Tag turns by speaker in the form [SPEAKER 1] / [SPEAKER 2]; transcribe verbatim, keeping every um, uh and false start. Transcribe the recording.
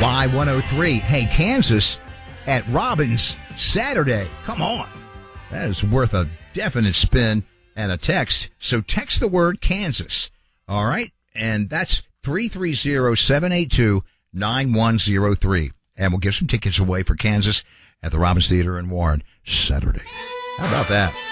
[SPEAKER 1] Y one oh three. Hey, Kansas at Robbins Saturday. Come on. That is worth a definite spin and a text. So text the word Kansas. All right. And that's three three zero, seven eight two, nine one zero three. And we'll give some tickets away for Kansas at the Robbins Theater in Warren Saturday. How about that?